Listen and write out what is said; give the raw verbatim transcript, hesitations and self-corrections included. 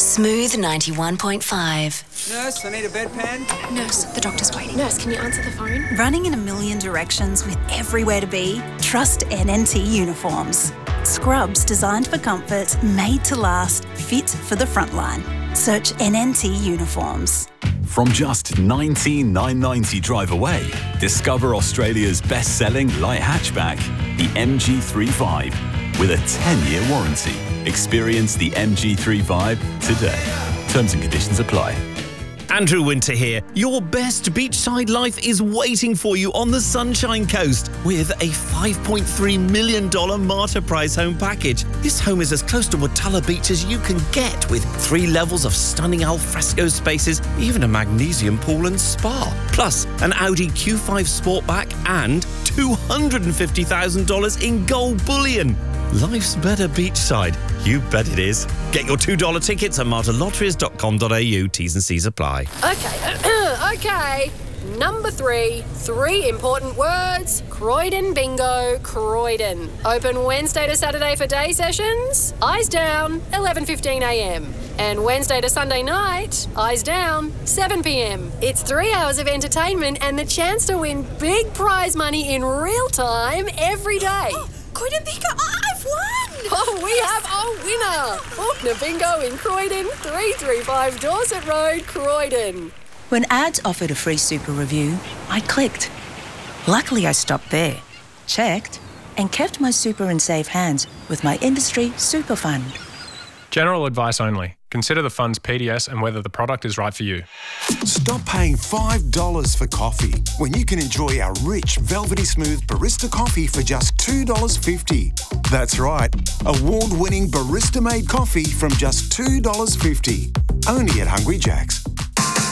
Smooth ninety-one point five. Nurse, I need a bedpan. Nurse, the doctor's waiting. Nurse, can you answer the phone? Running in a million directions with everywhere to be? Trust N N T Uniforms. Scrubs designed for comfort, made to last, fit for the frontline. Search N N T Uniforms. From just nineteen thousand nine hundred ninety drive away, discover Australia's best-selling light hatchback, the M G thirty-five, with a ten-year warranty. Experience the M G thirty-five today. Terms and conditions apply. Andrew Winter here. Your best beachside life is waiting for you on the Sunshine Coast with a five point three million dollars Marta Price home package. This home is as close to Watala Beach as you can get, with three levels of stunning alfresco spaces, even a magnesium pool and spa. Plus, an Audi Q five Sportback and two hundred fifty thousand dollars in gold bullion. Life's better beachside. You bet it is. Get your two dollar tickets at marta lotteries dot com dot a u. T's and C's apply. Okay, okay. Number three, three important words. Croydon Bingo, Croydon. Open Wednesday to Saturday for day sessions. Eyes down, eleven fifteen a m. And Wednesday to Sunday night, eyes down, seven p m. It's three hours of entertainment and the chance to win big prize money in real time every day. Croydon Bingo, I've won! Oh, we have a winner! Faulkner Bingo in Croydon, three thirty-five Dorset Road, Croydon. When ads offered a free super review, I clicked. Luckily, I stopped there, checked, and kept my super in safe hands with my industry super fund. General advice only. Consider the fund's P D S and whether the product is right for you. Stop paying five dollars for coffee when you can enjoy our rich, velvety smooth barista coffee for just two dollars fifty. That's right, award-winning barista-made coffee from just two dollars fifty. Only at Hungry Jack's.